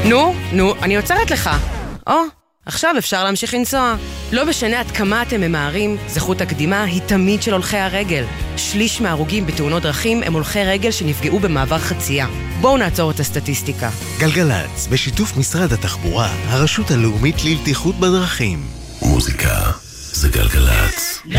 נו, אני עוצרת לך. עכשיו אפשר להמשיך לנסוע. לא משנה עד כמה אתם ממהרים, זכות הקדימה היא תמיד של הולכי הרגל. שליש מההרוגים בתאונות דרכים הם הולכי רגל שנפגעו במעבר חצייה. בואו נעצור את הסטטיסטיקה. גלגלץ, בשיתוף משרד התחבורה, הרשות הלאומית לבטיחות בדרכים. מוזיקה זה גלגלץ.